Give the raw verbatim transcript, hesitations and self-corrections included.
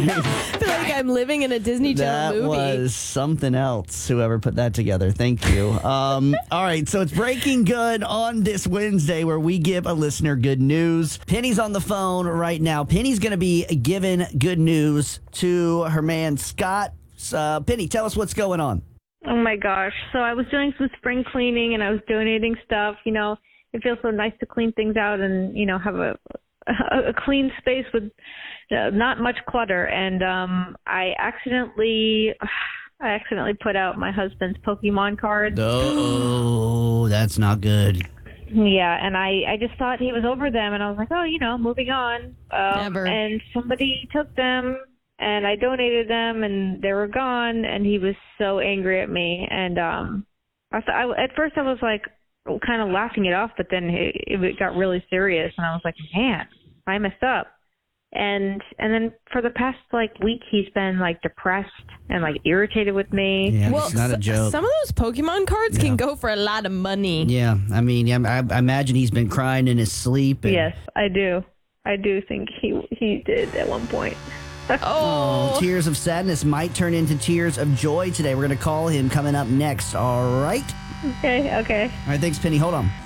I feel like I'm living in a Disney Channel That movie. was something else, whoever put that together. Thank you. Um, all right, so it's Breaking Good on this Wednesday where we give a listener good news. Penny's on the phone right now. Penny's going to be giving good news to her man, Scott. Uh, Penny, tell us what's going on. Oh my gosh. So I was doing some spring cleaning and I was donating stuff. You know, it feels so nice to clean things out and, you know, have a a, a clean space with uh, not much clutter. And um, I accidentally, I accidentally put out my husband's Pokemon cards. Oh, that's not good. Yeah, and I, I just thought he was over them, and I was like, oh, you know, moving on. Um, Never. And somebody took them, and I donated them, and they were gone, and he was so angry at me. And um, I, th- I at first I was like kind of laughing it off, but then it, it got really serious, and I was like, man, I messed up. And and then for the past like week, he's been like depressed and like irritated with me. Yeah, Well, it's not a s- joke. some of those Pokemon cards Yeah. can go for a lot of money. Yeah, I mean, I, I imagine he's been crying in his sleep. And, Yes, I do. I do think he he did at one point. Oh, Oh, tears of sadness might turn into tears of joy today. We're going to call him coming up next. All right. Okay, okay. All right, thanks, Penny. Hold on.